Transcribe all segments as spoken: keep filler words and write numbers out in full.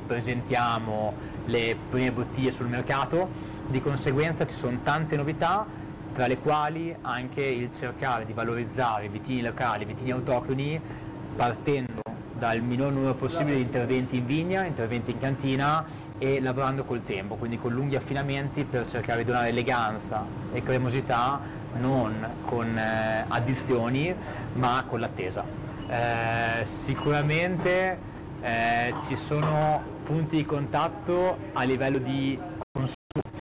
presentiamo le prime bottiglie sul mercato, di conseguenza ci sono tante novità, tra le quali anche il cercare di valorizzare i vitini locali, i vitini autoctoni, partendo dal minor numero possibile di interventi in vigna, interventi in cantina e lavorando col tempo, quindi con lunghi affinamenti per cercare di donare eleganza e cremosità non con eh, addizioni ma con l'attesa. Eh, sicuramente eh, ci sono punti di contatto a livello di consumo.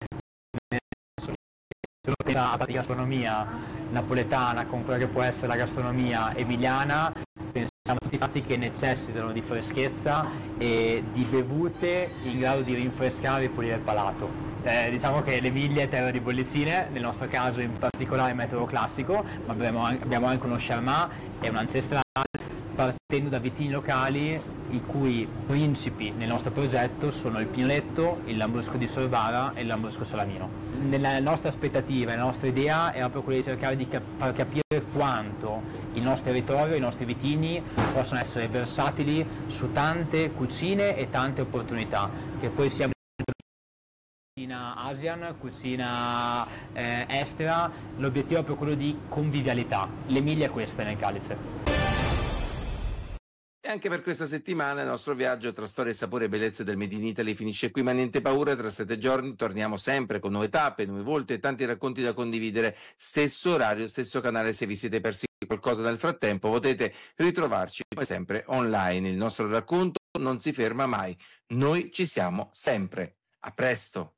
Se uno pensa alla gastronomia napoletana con quella che può essere la gastronomia emiliana, pensiamo a tutti i piatti che necessitano di freschezza e di bevute in grado di rinfrescare e pulire il palato. Eh, diciamo che l'Emilia è terra di bollicine, nel nostro caso in particolare il metodo classico, ma abbiamo anche, abbiamo anche uno Charmat e un ancestrale, partendo da vitini locali i cui principi nel nostro progetto sono il Pignoletto, il Lambrusco di Sorbara e il Lambrusco Salamino. Nella nostra aspettativa, la nostra idea era proprio quella di cercare di cap- far capire quanto il nostro territorio, i nostri vitini possono essere versatili su tante cucine e tante opportunità, che poi siamo cucina Asian, cucina eh, estera, l'obiettivo è proprio quello di convivialità. L'Emilia è questa nel Calice. E anche per questa settimana il nostro viaggio tra storie, sapore e bellezze del Made in Italy finisce qui, ma niente paura, tra sette giorni torniamo sempre con nuove tappe, nuove volte e tanti racconti da condividere, stesso orario, stesso canale. Se vi siete persi qualcosa nel frattempo potete ritrovarci come sempre online. Il nostro racconto non si ferma mai, noi ci siamo sempre. A presto!